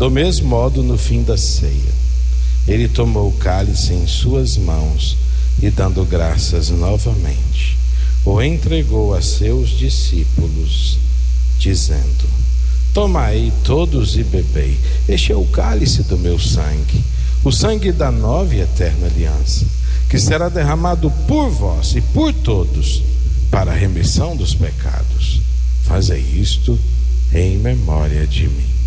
Do mesmo modo, no fim da ceia, ele tomou o cálice em suas mãos e, dando graças novamente, o entregou a seus discípulos, dizendo: tomai todos e bebei, este é o cálice do meu sangue, o sangue da nova e eterna aliança, que será derramado por vós e por todos para a remissão dos pecados. Fazei isto em memória de mim.